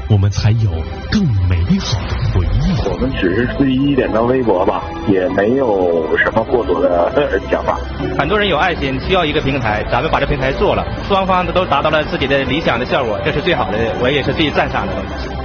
我们才有更美好的回忆。 我们只是随意一点的微博吧，也没有什么过多的想法。 很多人有爱心，需要一个平台，咱们把这平台做了，双方都达到了自己的理想的效果，这是最好的，我也是最赞赏的东西。